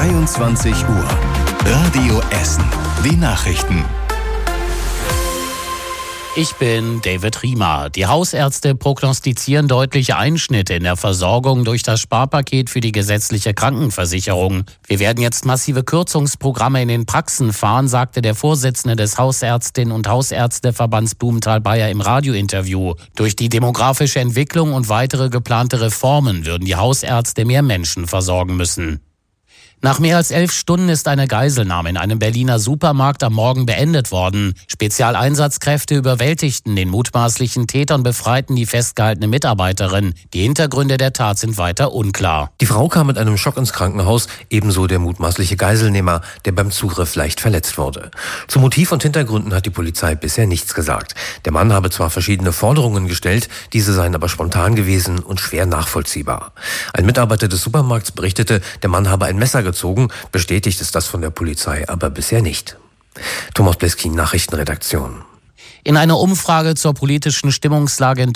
22 Uhr. Radio Essen. Die Nachrichten. Ich bin David Riemer. Die Hausärzte prognostizieren deutliche Einschnitte in der Versorgung durch das Sparpaket für die gesetzliche Krankenversicherung. Wir werden jetzt massive Kürzungsprogramme in den Praxen fahren, sagte der Vorsitzende des Hausärztinnen- und Hausärzteverbands Blumenthal-Bayer im Radiointerview. Durch die demografische Entwicklung und weitere geplante Reformen würden die Hausärzte mehr Menschen versorgen müssen. Nach mehr als 11 Stunden ist eine Geiselnahme in einem Berliner Supermarkt am Morgen beendet worden. Spezialeinsatzkräfte überwältigten den mutmaßlichen Täter und befreiten die festgehaltene Mitarbeiterin. Die Hintergründe der Tat sind weiter unklar. Die Frau kam mit einem Schock ins Krankenhaus, ebenso der mutmaßliche Geiselnehmer, der beim Zugriff leicht verletzt wurde. Zu Motiv und Hintergründen hat die Polizei bisher nichts gesagt. Der Mann habe zwar verschiedene Forderungen gestellt, diese seien aber spontan gewesen und schwer nachvollziehbar. Ein Mitarbeiter des Supermarkts berichtete, der Mann habe ein Messer gezogen, bestätigt ist das von der Polizei aber bisher nicht. Thomas Bleskin, Nachrichtenredaktion. In einer Umfrage zur politischen Stimmungslage in